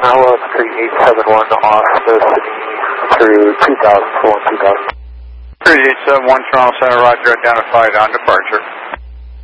Iowa 3871 off the city through 2000 for 2000. 3871 Toronto Center, roger, identified on departure.